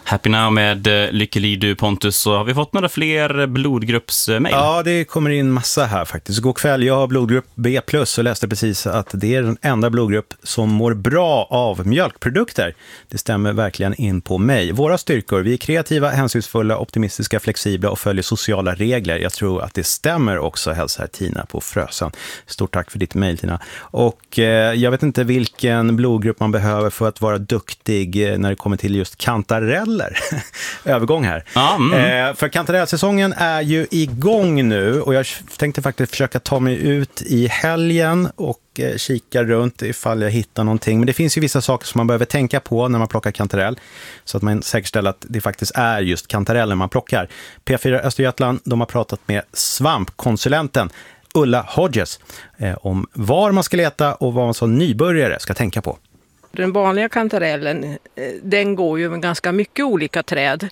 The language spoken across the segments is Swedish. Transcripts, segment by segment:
Happy Now med Lyckelig du Pontus, så har vi fått några fler blodgruppsmail. Ja, det kommer in massa här faktiskt. God kväll, jag har blodgrupp B+, och läste precis att det är den enda blodgrupp som mår bra av mjölkprodukter. Det stämmer verkligen in på mig. Våra styrkor, vi är kreativa, hänsynsfulla, optimistiska, flexibla och följer sociala regler. Jag tror att det stämmer också, hälsar Tina på Frösön. Stort tack för ditt mejl, Tina. Och jag vet inte vilken blodgrupp man behöver för att vara duktig när det kommer till just kantareller. Övergång här. För kantarellsäsongen är ju igång nu, och jag tänkte faktiskt försöka ta mig ut i helgen och kika runt ifall jag hittar någonting. Men det finns ju vissa saker som man behöver tänka på när man plockar kantarell, så att man säkerställer att det faktiskt är just kantareller man plockar. P4 Östergötland, de har pratat med svampkonsulenten Ulla Hodges om var man ska leta och vad man som nybörjare ska tänka på. Den vanliga kantarellen, den går ju med ganska mycket olika träd.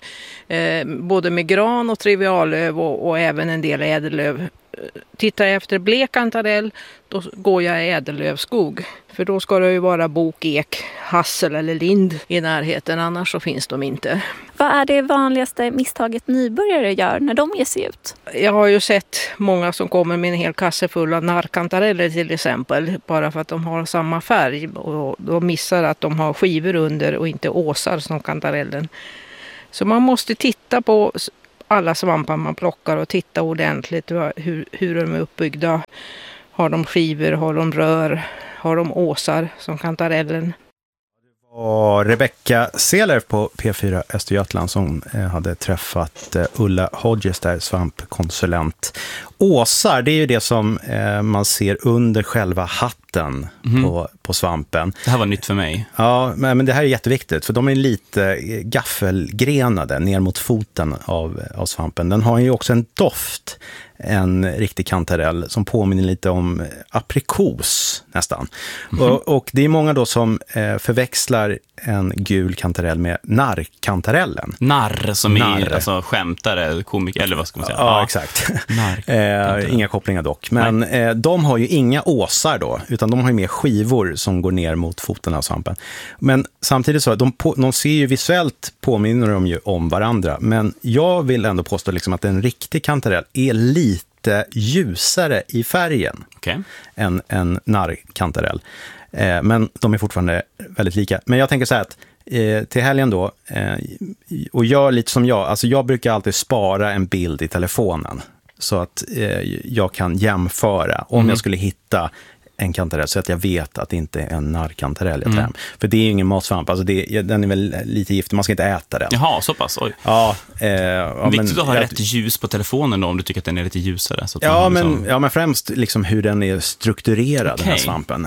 Både med gran och triviallöv och även en del ädellöv. Tittar jag efter blek kantarell, då går jag i ädellövskog. För då ska det ju vara bok, ek, hassel eller lind i närheten, annars så finns de inte. Vad är det vanligaste misstaget nybörjare gör när de ger sig ut? Jag har ju sett många som kommer med en hel kasse full av narrkantareller till exempel, bara för att de har samma färg, och de missar att de har skivor under och inte åsar som kantarellen. Så man måste titta på alla svampar man plockar och titta ordentligt hur de är uppbyggda. Har de skivor, har de rör, har de åsar som kantarellen? Och Rebecka Seler på P4 Östergötland som hade träffat Ulla Hodges där, svampkonsulent. Åsar, det är ju det som man ser under själva hatten på svampen. Det här var nytt för mig. Ja, men det här är jätteviktigt, för de är lite gaffelgrenade ner mot foten av svampen. Den har ju också en doft, en riktig kantarell som påminner lite om aprikos nästan. Och det är många då som förväxlar en gul kantarell med narrkantarellen. Narr som är alltså skämtare, komiker, eller vad ska man säga? Ja, exakt. Inga kopplingar dock. Men de har ju inga åsar då, utan de har ju mer skivor som går ner mot foten av svampen. Men samtidigt så, de ser ju visuellt, påminner de ju om varandra. Men jag vill ändå påstå liksom att en riktig kantarell är lite ljusare i färgen än en narrkantarell. Men de är fortfarande väldigt lika. Men jag tänker så här att till helgen då, och gör lite som jag, alltså jag brukar alltid spara en bild i telefonen så att jag kan jämföra om jag skulle hitta en kantarell, så att jag vet att det inte är en narrkantarell jag tar hem. För det är ju ingen matsvamp, alltså den är väl lite giftig, man ska inte äta den. Jaha, så pass, oj. Ja, viktigt att ha rätt ljus på telefonen då, om du tycker att den är lite ljusare. Så att men främst liksom hur den är strukturerad, den här svampen.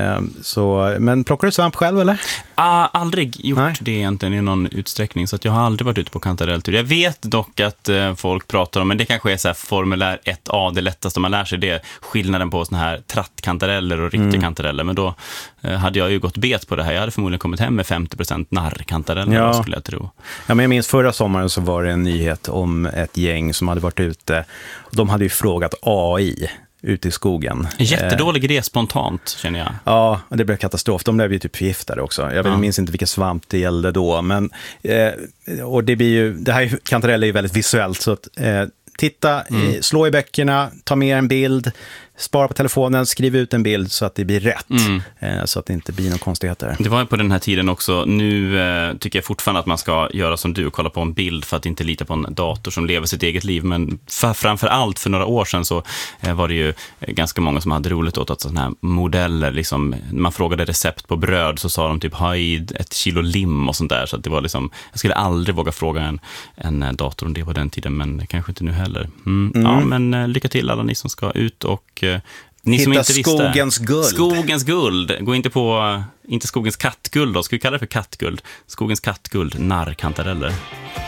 Men plockar du svamp själv eller? Aldrig gjort det egentligen i någon utsträckning, så att jag har aldrig varit ute på kantarelltur. Jag vet dock att folk pratar om, men det kanske är så här formulär 1A, det lättaste man lär sig, det är skillnaden på såna här trattkantareller och riktiga kantareller. Men då hade jag ju gått bet på det här. Jag hade förmodligen kommit hem med 50% narrkantareller, skulle jag tro. Ja, men jag minns förra sommaren så var det en nyhet om ett gäng som hade varit ute. De hade ju frågat AI ute i skogen. Jättedålig idé spontant, känner jag. Ja, och det blev katastrof. De blev ju typ förgiftade också. Jag minns inte vilken svamp det gällde då. Men, och det blir ju, det här kantareller är ju väldigt visuellt, så att titta, slå i böckerna, ta med en bild, spara på telefonen, skriv ut en bild så att det blir rätt. Så att det inte blir några konstigheter. Det var ju på den här tiden också. Nu tycker jag fortfarande att man ska göra som du och kolla på en bild för att inte lita på en dator som lever sitt eget liv. Men framför allt för några år sedan så var det ju ganska många som hade roligt åt att sådana här modeller, liksom, man frågade recept på bröd så sa de typ ha i 1 kilo lim och sånt där. Så att det var liksom, jag skulle aldrig våga fråga en dator om det på den tiden, men kanske inte nu heller. Ja, men lycka till alla ni som ska ut och ni som inte visste. Skogens guld. Skogens guld. Gå inte på, inte skogens kattguld då. Ska vi kalla det för kattguld? Skogens kattguld, narrkantareller.